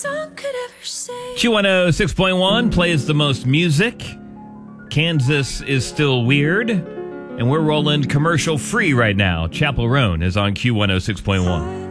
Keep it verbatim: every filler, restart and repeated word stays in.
Q one oh six point one plays the most music. Kansas is still weird. And we're rolling commercial free right now. Chapel Roan is on Q one oh six point one.